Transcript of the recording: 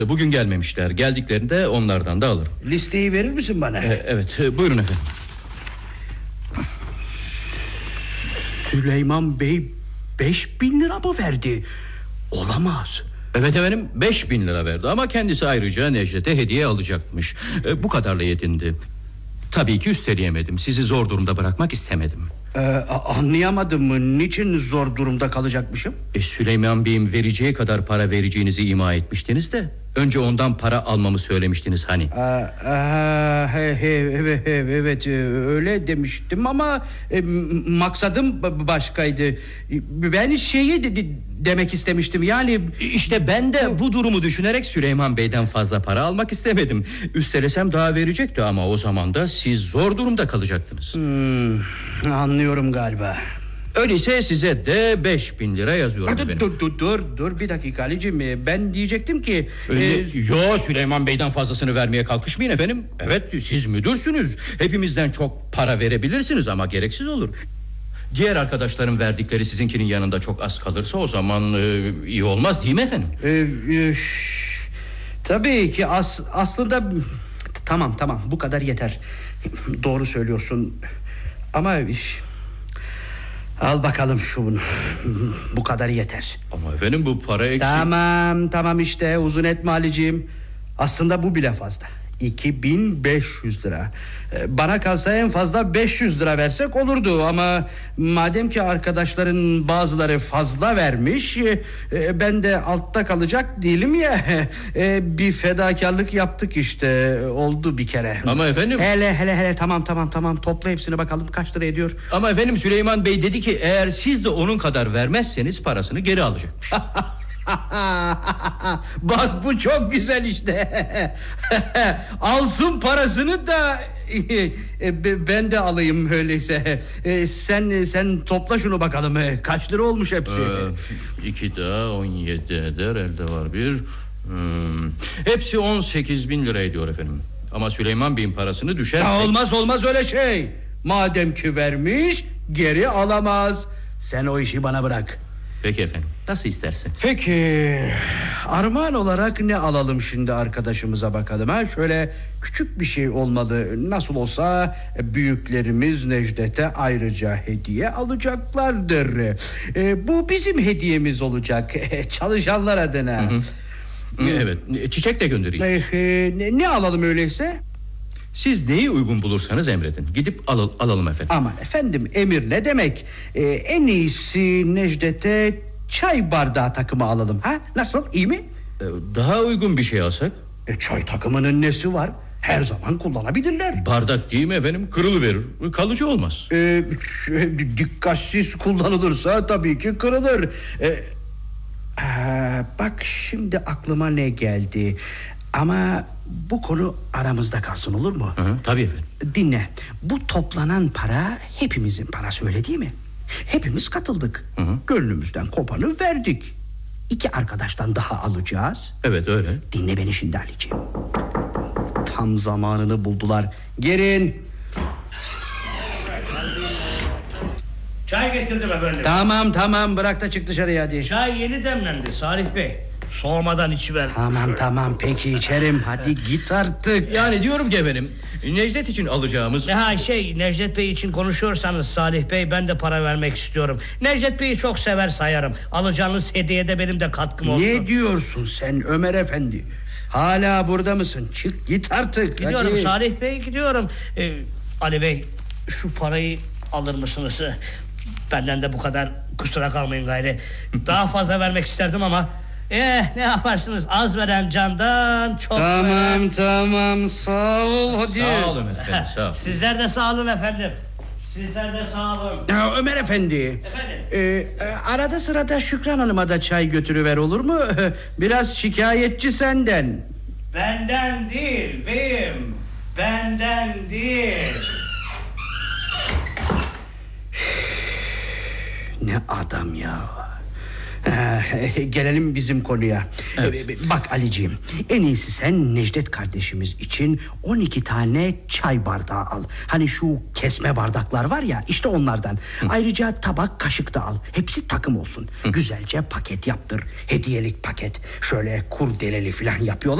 Bugün gelmemişler. Geldiklerinde onlardan da alırım. Listeyi verir misin bana? Evet, buyurun efendim. Süleyman Bey 5.000 lira mı verdi? Olamaz. Evet efendim, 5.000 lira verdi ama kendisi ayrıca Necdet'e hediye alacakmış. Bu kadarla yetindi. Tabii ki üsteleyemedim. Sizi zor durumda bırakmak istemedim. Anlayamadım mı? Niçin zor durumda kalacakmışım? Süleyman Bey'in vereceği kadar para vereceğinizi ima etmiştiniz de önce ondan para almamı söylemiştiniz hani. Evet öyle demiştim ama maksadım başkaydı. Ben demek istemiştim yani. İşte ben de bu durumu düşünerek Süleyman Bey'den fazla para almak istemedim. Üstelesem daha verecekti ama o zaman da siz zor durumda kalacaktınız. Anlıyorum galiba. Öyleyse size de 5.000 lira yazıyorum efendim. Dur bir dakika Ali'cim, ben diyecektim ki Yo, Süleyman Bey'den fazlasını vermeye kalkışmayın efendim. Evet, siz müdürsünüz. Hepimizden çok para verebilirsiniz ama gereksiz olur. Diğer arkadaşların verdikleri sizinkinin yanında çok az kalırsa o zaman iyi olmaz değil mi efendim? Tabii ki aslında tamam bu kadar yeter. Doğru söylüyorsun ama al bakalım şunu. Bu kadar yeter. Ama efendim bu para eksik. Tamam işte, uzun etme Ali'ciğim. Aslında bu bile fazla. 2.500 lira. Bana kalsa en fazla 500 lira versek olurdu ama madem ki arkadaşların bazıları fazla vermiş, ben de altta kalacak değilim ya. Bir fedakarlık yaptık işte, oldu bir kere. Ama efendim. Hele tamam, topla hepsini bakalım kaç lira ediyor. Ama efendim Süleyman Bey dedi ki eğer siz de onun kadar vermezseniz parasını geri alacakmış. Bak bu çok güzel işte. Alsın parasını da ben de alayım öyleyse. Sen topla şunu bakalım. Kaç lira olmuş hepsi? 2 daha 17 eder, elde var bir. Hepsi 18.000 lira ediyor efendim. Ama Süleyman Bey'in parasını düşer. Olmaz öyle şey. Madem ki vermiş, geri alamaz. Sen o işi bana bırak. Peki efendim, nasıl isterseniz. Peki armağan olarak ne alalım şimdi arkadaşımıza bakalım ha? Şöyle küçük bir şey olmalı. Nasıl olsa büyüklerimiz Necdet'e ayrıca hediye alacaklardır. Bu bizim hediyemiz olacak. Çalışanlar adına. Evet, çiçek de göndereyim. Ne alalım öyleyse? Siz neyi uygun bulursanız emredin. Gidip alalım efendim. Aman efendim, emir ne demek? En iyisi Necdet'e çay bardağı takımı alalım ha? Nasıl, iyi mi? Daha uygun bir şey alsak? Çay takımının nesi var? Her zaman kullanabilirler. Bardak değil mi efendim? Kırılıverir, kalıcı olmaz. Dikkatsiz kullanılırsa tabii ki kırılır. Bak şimdi aklıma ne geldi. Ama bu konu aramızda kalsın, olur mu? Tabii efendim. Dinle, bu toplanan para hepimizin parası, öyle değil mi? Hepimiz katıldık. Gönlümüzden kopanı verdik. 2 arkadaştan daha alacağız. Evet öyle. Dinle beni şimdi Ali'ciğim. Tam zamanını buldular. Gelin. Çay getirdim efendim. Tamam, bırak da çık dışarıya hadi. Çay yeni demlendi Salih Bey. Soğumadan içiver. Tamam peki içerim. Hadi git artık. Yani diyorum ki efendim, Necdet için alacağımız... Necdet Bey için konuşuyorsanız Salih Bey, ben de para vermek istiyorum. Necdet Bey'i çok sever sayarım. Alacağınız hediyede benim de katkım olsun. Ne diyorsun sen Ömer Efendi? Hala burada mısın? Çık git artık. Gidiyorum hadi. Salih Bey, gidiyorum. Ali Bey, şu parayı alır mısınız? Benden de bu kadar, kusura kalmayın gayri. Daha fazla vermek isterdim ama ne yaparsınız, az veren candan çok veren. Tamam sağ ol hadi. Sağ olun efendim, sağ olun. Sizler de sağ olun efendim. Sizler de sağ olun. Ya Ömer Efendi. Efendim? Arada sırada Şükran Hanım'a da çay götürüver, olur mu? Biraz şikayetçi senden. Benden değil beyim. Benden değil. Ne adam ya. Gelelim bizim konuya. Bak Aliciğim, en iyisi sen Necdet kardeşimiz için 12 tane çay bardağı al. Hani şu kesme bardaklar var ya, işte onlardan. Ayrıca tabak, kaşık da al. Hepsi takım olsun. Güzelce paket yaptır. Hediyelik paket. Şöyle kurdeleli falan yapıyorlar.